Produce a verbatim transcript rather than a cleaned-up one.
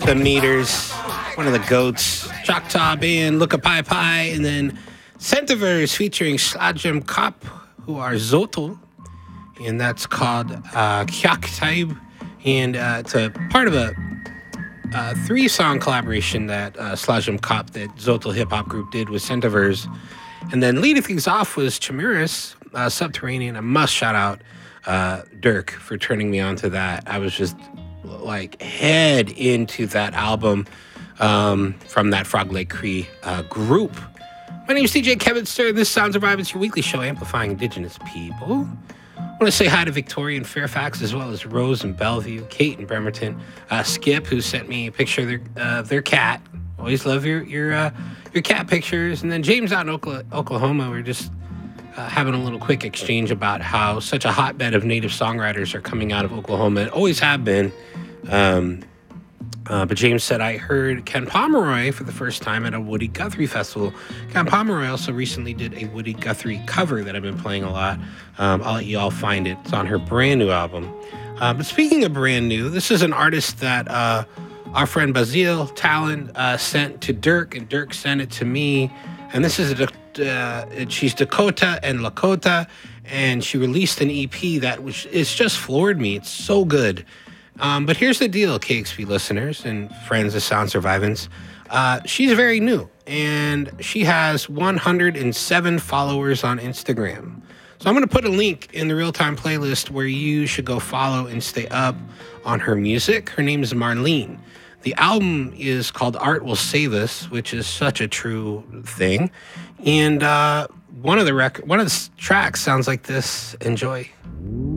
the Meters, one of the goats, Choctaw Band, Look a Pie Pie, and then Centiverse featuring Slajim Kop, who are Zotl, and that's called uh, Kyak Taib, and uh, it's a part of a uh, three-song collaboration that uh, Slajim Kop, that Zotl hip-hop group, did with Centiverse. And then leading things off was Chimeras, uh, Subterranean. I must shout out uh, Dirk for turning me on to that. I was just like head into that album um, from that Frog Lake Cree uh, group. My name is D J Kevin Stir. This Sounds of Vibe. It's your weekly show amplifying Indigenous people. I want to say hi to Victoria and Fairfax, as well as Rose and Bellevue, Kate and Bremerton, uh, Skip, who sent me a picture of their, uh, their cat. Always love your your uh, your cat pictures. And then James out in Oklahoma, we're just uh, having a little quick exchange about how such a hotbed of native songwriters are coming out of Oklahoma. It always have been. Um, uh, but James said, I heard Ken Pomeroy for the first time at a Woody Guthrie festival. Ken Pomeroy also recently did a Woody Guthrie cover that I've been playing a lot. Um, I'll let you all find it. It's on her brand new album. Uh, but speaking of brand new, this is an artist that uh, our friend Bazil Talon uh, sent to Dirk, and Dirk sent it to me. And this is, a, uh, she's Dakota and Lakota, and she released an E P that which is just floored me. It's so good. Um, but here's the deal, K X P listeners and friends of Sound Survivance. Uh, she's very new, and she has one hundred seven followers on Instagram. So I'm going to put a link in the real-time playlist where you should go follow and stay up on her music. Her name is Marlene. The album is called Art Will Save Us, which is such a true thing. And uh, one of the rec- one of the tracks sounds like this. Enjoy.